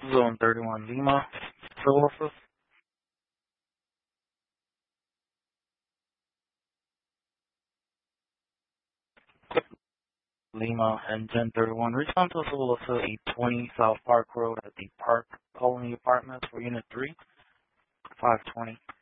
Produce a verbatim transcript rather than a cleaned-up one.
Zone thirty-one Lima, Philosoph. Lima and ten thirty-one. Respond to Philosoph eight twenty South Park Road at the Park Colony Apartments for Unit three, five twenty.